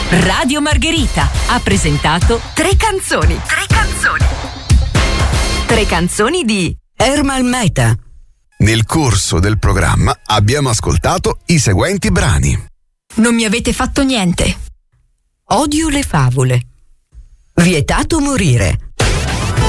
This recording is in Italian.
Radio Margherita ha presentato Tre canzoni. Tre canzoni di Ermal Meta. Nel corso del programma abbiamo ascoltato i seguenti brani. Non mi avete fatto niente. Odio le favole. Vietato morire.